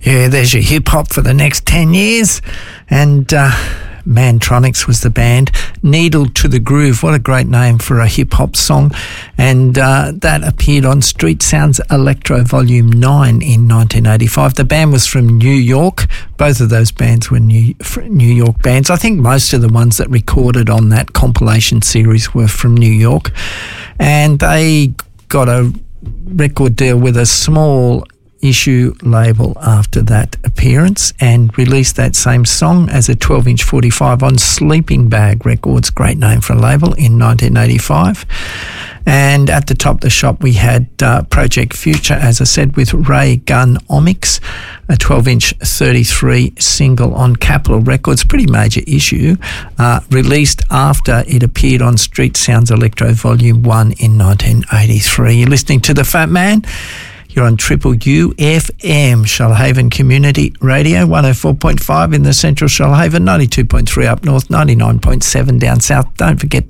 Yeah, there's your hip-hop for the next 10 years. And Mantronics was the band. Needle to the Groove, what a great name for a hip-hop song. And that appeared on Street Sounds Electro Volume 9 in 1985. The band was from New York. Both of those bands were New York bands. I think most of the ones that recorded on that compilation series were from New York. And they got a record deal with a small issue label after that appearance and released that same song as a 12-inch 45 on Sleeping Bag Records, great name for a label, in 1985. And at the top of the shop we had Project Future, as I said, with Ray Gun Omics, a 12-inch 33 single on Capitol Records, pretty major issue, released after it appeared on Street Sounds Electro Volume 1 in 1983. You're listening to The Fat Man. You're on Triple UFM, Shoalhaven Community Radio, 104.5 in the central Shoalhaven, 92.3 up north, 99.7 down south. Don't forget